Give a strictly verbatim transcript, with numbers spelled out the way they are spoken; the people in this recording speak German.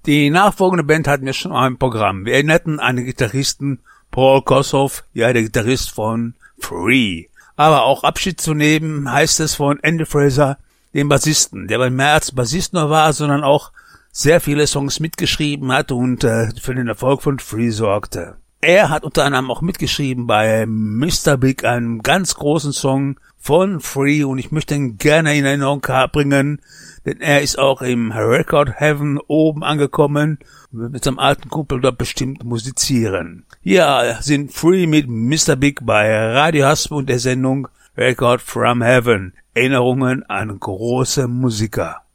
Die nachfolgende Band hatten wir schon mal im Programm. Wir erinnerten an den Gitarristen Paul Kossoff, ja, der Gitarrist von Free. Aber auch Abschied zu nehmen heißt es von Andy Fraser, dem Bassisten, der beim März Bassist nur war, sondern auch sehr viele Songs mitgeschrieben hat und äh, für den Erfolg von Free sorgte. Er hat unter anderem auch mitgeschrieben bei Mister Big, einem ganz großen Song von Free, und ich möchte ihn gerne in Erinnerung bringen, denn er ist auch im Record Heaven oben angekommen und wird mit seinem alten Kumpel dort bestimmt musizieren. Hier sind Free mit Mister Big bei Radio Hasp und der Sendung Record from Heaven. Erinnerungen an große Musiker.